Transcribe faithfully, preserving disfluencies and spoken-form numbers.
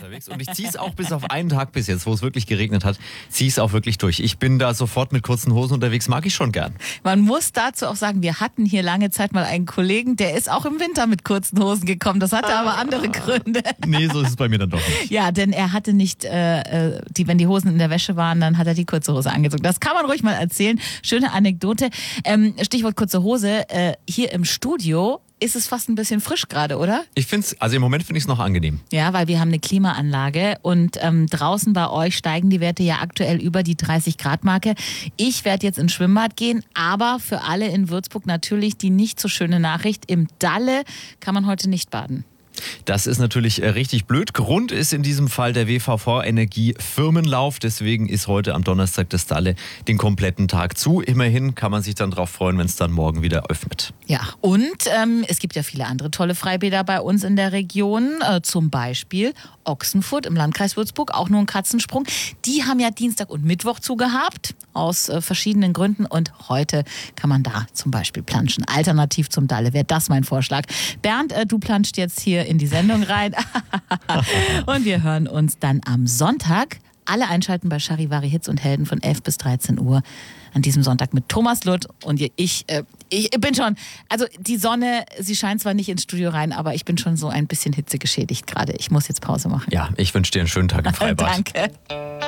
unterwegs. Und ich ziehe es auch bis auf einen Tag bis jetzt, wo es wirklich geregnet hat, ziehe ich es auch wirklich durch. Ich bin da sofort mit kurzen Hosen unterwegs, mag ich schon gern. Man muss dazu auch sagen, wir hatten hier lange Zeit mal einen Kollegen, der ist auch im Winter mit kurzen Hosen gekommen. Das hatte aber andere Gründe. Nee, so ist es bei mir dann doch nicht. Ja, denn er hatte nicht, äh, die, wenn die Hosen in der Wäsche waren, dann hat er die kurze Hose angezogen. Das kann man ruhig mal erzählen. Schöne Anekdote. Ähm, Stichwort kurze Hose. Äh, hier im Studio ist es fast ein bisschen frisch gerade, oder? Ich finde es, also im Moment finde ich es noch angenehm. Ja, weil wir haben eine Klimaanlage und ähm, draußen bei euch steigen die Werte ja aktuell über die dreißig Grad Marke. Ich werde jetzt ins Schwimmbad gehen, aber für alle in Würzburg natürlich die nicht so schöne Nachricht. Im Dalle kann man heute nicht baden. Das ist natürlich richtig blöd. Grund ist in diesem Fall der W V V-Energie-Firmenlauf. Deswegen ist heute am Donnerstag das Dalle den kompletten Tag zu. Immerhin kann man sich dann darauf freuen, wenn es dann morgen wieder öffnet. Ja, und ähm, es gibt ja viele andere tolle Freibäder bei uns in der Region. Äh, zum Beispiel Ochsenfurt im Landkreis Würzburg, auch nur ein Katzensprung. Die haben ja Dienstag und Mittwoch zugehabt, aus äh, verschiedenen Gründen. Und heute kann man da zum Beispiel planschen. Alternativ zum Dalle wäre das mein Vorschlag. Bernd, äh, du planscht jetzt hier in die Sendung rein. Und wir hören uns dann am Sonntag. Alle einschalten bei Charivari Hits und Helden von elf bis dreizehn Uhr. An diesem Sonntag mit Thomas Lutt. Und ich, äh, ich bin schon, also die Sonne, sie scheint zwar nicht ins Studio rein, aber ich bin schon so ein bisschen hitzegeschädigt gerade. Ich muss jetzt Pause machen. Ja, ich wünsche dir einen schönen Tag im Freibad. Danke.